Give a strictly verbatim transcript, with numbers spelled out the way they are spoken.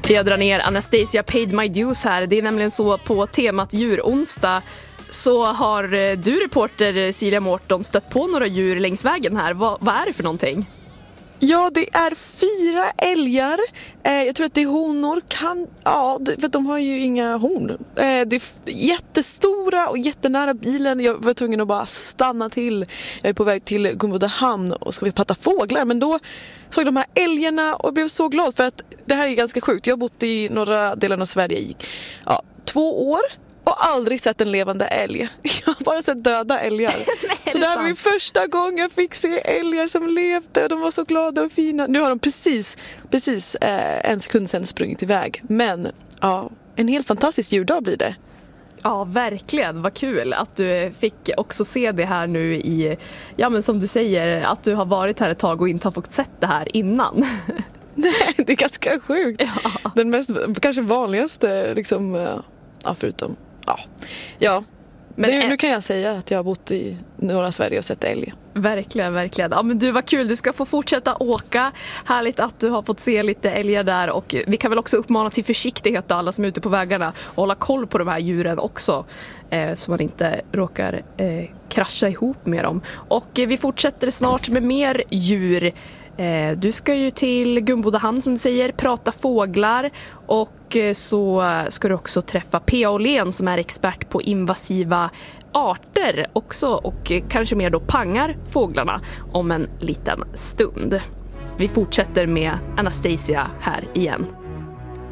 Jag drar ner Anastasia paid my dues här. Det är nämligen så på temat djuronsdag så har du, reporter Silja Mårton, stött på några djur längs vägen här. Vad, vad är det för någonting? Ja, det är fyra älgar. Eh, jag tror att det är honor. Kan, ja, det, för de har ju inga horn. Eh, det är f- jättestora och jättenära bilen. Jag var tvungen att bara stanna till. Jag är på väg till Gumbodahamn och ska vi patta fåglar. Men då såg de här älgarna och blev så glad för att det här är ganska sjukt. Jag har bott i norra delen av Sverige i ja, två år. Och aldrig sett en levande älg. Jag har bara sett döda älgar. Nej, så det här var min första gång jag fick se älgar som levde. Och de var så glada och fina. Nu har de precis, precis eh, en sekund sedan sprungit iväg. Men ja, en helt fantastisk djurdag blir det. Ja, verkligen. Vad kul att du fick också se det här nu i... Ja, men som du säger, att du har varit här ett tag och inte har fått sett det här innan. Nej, det är ganska sjukt. Ja. Den mest, kanske vanligaste, liksom, ja, förutom... Ja, ja. Men nu, nu kan jag säga att jag har bott i norra Sverige och sett älg. Verkligen, verkligen. Ja, men du, var kul. Du ska få fortsätta åka. Härligt att du har fått se lite älgar där. Och vi kan väl också uppmana till försiktighet, alla som är ute på vägarna. Och hålla koll på de här djuren också. Eh, så man inte råkar eh, krascha ihop med dem. Och eh, vi fortsätter snart med mer djur. Du ska ju till Gumbodahamn som du säger, prata fåglar och så ska du också träffa P A Åhlén som är expert på invasiva arter också och kanske mer då pangar fåglarna om en liten stund. Vi fortsätter med Anastasia här igen.